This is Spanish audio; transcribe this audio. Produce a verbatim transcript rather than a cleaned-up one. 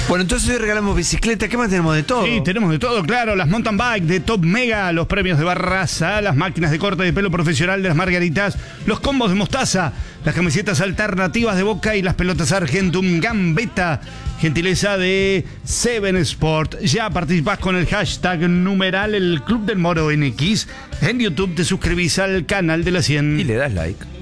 Bueno, entonces hoy regalamos bicicleta. ¿Qué más tenemos de todo? Sí, tenemos de todo, claro. Las mountain bike de Top Mega, los premios de Barraza, las máquinas de corte de pelo profesional de las Margaritas, los combos de Mostaza, las camisetas alternativas de Boca y las pelotas Argentum Gambetta. Gentileza de Seven Sport. Ya participás con el hashtag numeral el Club del Moro N X. En YouTube te suscribís al canal de la cien. Y le das like.